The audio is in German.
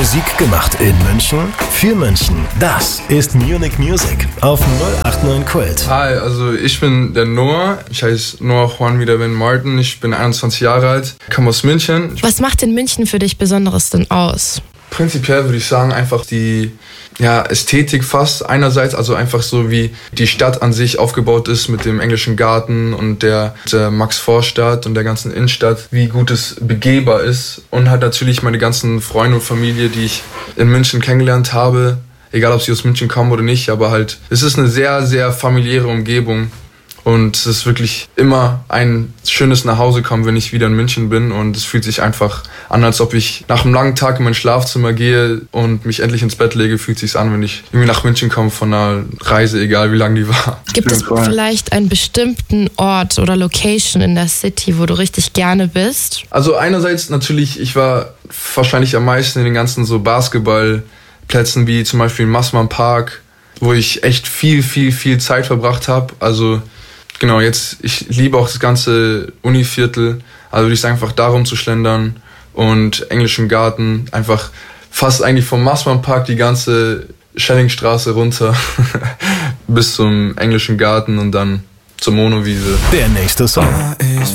Musik gemacht in München, für München. Das ist Munich Music auf 089 Kult. Hi, also ich bin der Noah. Ich heiße Noah Juan Wiederwind Martin. Ich bin 21 Jahre alt, komme aus München. Was macht denn München für dich Besonderes denn aus? Prinzipiell würde ich sagen, einfach die Ästhetik fast einerseits, also einfach so wie die Stadt an sich aufgebaut ist mit dem englischen Garten und der Max-Vorstadt und der ganzen Innenstadt, wie gut es begehbar ist und halt natürlich meine ganzen Freunde und Familie, die ich in München kennengelernt habe, egal ob sie aus München kommen oder nicht, aber halt, es ist eine sehr, sehr familiäre Umgebung. Und es ist wirklich immer ein schönes Nachhausekommen, wenn ich wieder in München bin. Und es fühlt sich einfach an, als ob ich nach einem langen Tag in mein Schlafzimmer gehe und mich endlich ins Bett lege. Fühlt sich an, wenn ich irgendwie nach München komme von einer Reise, egal wie lang die war. Gibt es vielleicht einen bestimmten Ort oder Location in der City, wo du richtig gerne bist? Also einerseits natürlich, ich war wahrscheinlich am meisten in den ganzen so Basketballplätzen wie zum Beispiel Massmann Park, wo ich echt viel Zeit verbracht habe. Also genau, ich liebe auch das ganze Univiertel, also würde ich sagen, einfach darum zu schlendern und englischen Garten, einfach fast eigentlich vom Massmann Park die ganze Schellingstraße runter bis zum englischen Garten und dann zur Monowiese. Der nächste Song.